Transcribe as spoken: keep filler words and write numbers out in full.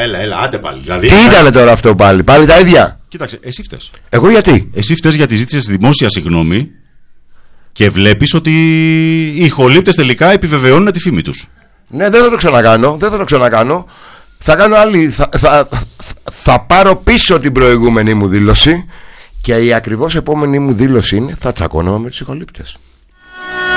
έλα, έλα, άντε πάλι. Δηλαδή, τι ήταν τώρα αυτό πάλι, πάλι τα ίδια. Κοίταξε, εσύ φταίς. Εγώ γιατί. Εσύ φταίς γιατί ζήτησες δημόσια συγγνώμη και βλέπεις ότι οι ηχολήπτες τελικά επιβεβαιώνουν τη φήμη τους. Ναι, δεν θα το ξανακάνω. Δεν θα το ξανακάνω. Θα κάνω άλλη. Θα, θα, θα, θα πάρω πίσω την προηγούμενη μου δήλωση και η ακριβώς επόμενη μου δήλωση είναι θα τσακώνομαι με τους ηχολήπτες.